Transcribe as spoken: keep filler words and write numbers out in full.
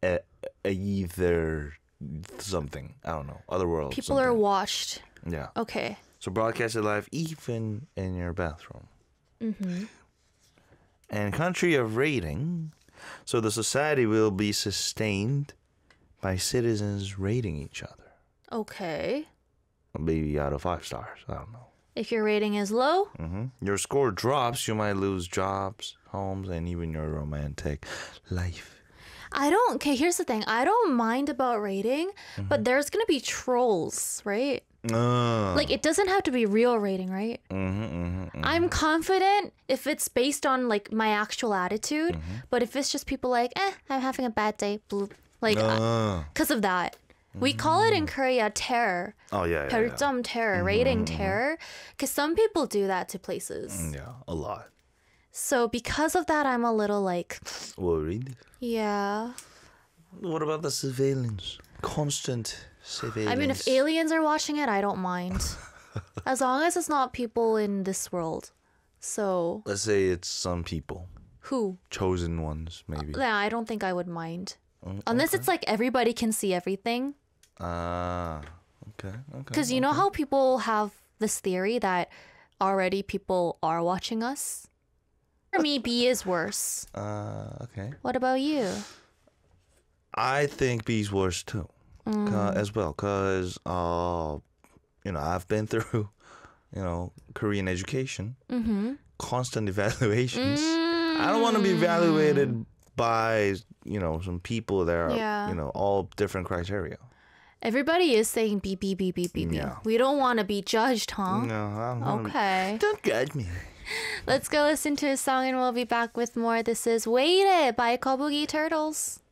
a, a either something. I don't know. Other world. People something. are washed. Yeah. Okay. So broadcast it live even in your bathroom. Mm-hmm. And country of rating. So the society will be sustained by citizens rating each other. Okay. Maybe out of five stars. I don't know. If your rating is low? Mm-hmm. Your score drops, you might lose jobs, homes, and even your romantic life. I don't... Okay, here's the thing. I don't mind about rating, Mm-hmm. but there's going to be trolls, right? Uh, Like, it doesn't have to be real rating, right? mm-hmm, mm-hmm, mm-hmm. I'm confident if it's based on, like, my actual attitude. Mm-hmm. But if it's just people like, eh, I'm having a bad day, bloop. Like, Uh, because of that. We call it in Korea terror. oh, yeah, yeah, yeah. 별점 terror, rating terror. Because some people do that to places. Yeah, a lot. So because of that, I'm a little like, Worried? yeah. What about the surveillance? Constant surveillance. I mean, if aliens are watching it, I don't mind. As long as it's not people in this world. So, Let's say it's some people. who? Chosen ones, maybe. Yeah, I don't think I would mind. Mm, Unless it's like everybody can see everything. Ah, okay, okay. Because you know how people have this theory that already people are watching us? For me, B is worse. Uh, okay. What about you? I think B's worse too, Mm. 'Cause- as well, because uh, you know, I've been through, you know, Korean education, Mm-hmm. constant evaluations. I don't want to be evaluated by you know some people that are Yeah. you know all different criteria. Everybody is saying B, B, B, B, B, B. Yeah. We don't want to be judged, huh? No, I don't wanna- Okay. Don't judge me. Let's go listen to a song and we'll be back with more. This is Wait It by Kobugi Turtles.